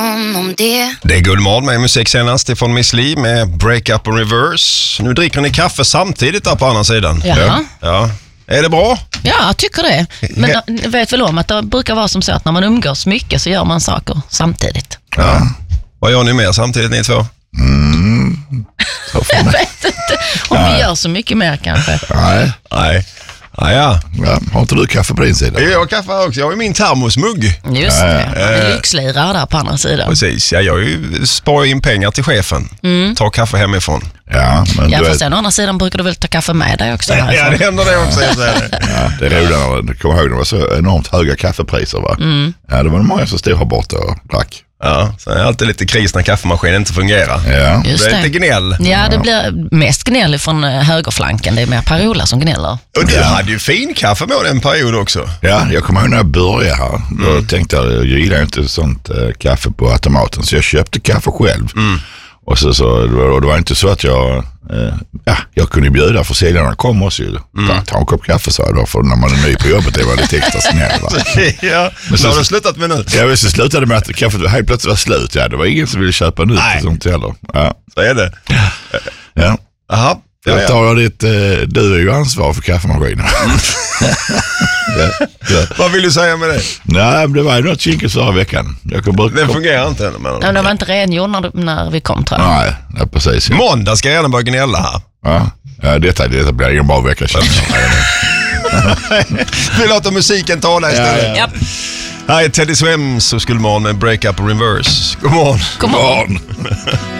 imorgon om det. Det är Guldmorgon med musik senast ifrån Miss Li med Break Up och Reverse. Nu dricker ni kaffe samtidigt där på andra sidan. Jaha. Ja. Är det bra? Ja, jag tycker det. Men jag vet väl om att det brukar vara som så att när man umgås mycket så gör man saker samtidigt. Ja. Vad gör ni mer samtidigt, ni två? Jag vet inte om vi gör så mycket mer kanske. Nej. Ja. Har inte du kaffe på din sida? Jag har kaffe också. Jag har ju min termosmugg. Just det. En lyxlirare där på andra sidan. Precis. Jag sparar in pengar till chefen. Tar kaffe hemifrån. Ja, men Ja, fast å andra sidan brukar du väl ta kaffe med dig också? Ja, det händer det också. Ja, det är roligt. Du kommer ihåg det var så enormt höga kaffepriser, va? Ja, det var många som stod här borta och drack. Ja, så är det alltid lite kris när kaffemaskinen inte fungerar. Ja. Just det är lite gnäll. Ja, det blir mest gnäll från högerflanken. Det är mer Per-Ola som gnäller. Och du hade ju fin kaffe med en period också. Ja, jag kommer ihåg när jag började här. Då tänkte jag gillar inte sånt kaffe på automaten. Så jag köpte kaffe själv. Och och det var inte så att jag kunde bjuda för säljarna kom också ju. Ta en kopp kaffe så då, för när man är ny på jobbet det var lite extra snäll. Ja, men så har du slutat med nu. Ja, så slutade med att kaffet helt plötsligt var slut. Ja, det var ingen som ville köpa nytt och sånt heller. Ja. Så är det. Ja. Aha. Jag tar ditt, du är ju ansvarig för kaffemaskinen. Vad vill du säga med det? Nej, det var ju något kinkigt förra veckan. Den fungerar inte än. Men det var inte rengjord när vi kom, tror jag. Nej, precis. Ja. Måndag ska jag gärna börja gnälla här. Ja, detta blir ingen bra vecka. Vi låter musiken tala istället. Ja. Här är Teddy Swims och Guldmorgon med Break Up och Reverse. God morgon. God morgon.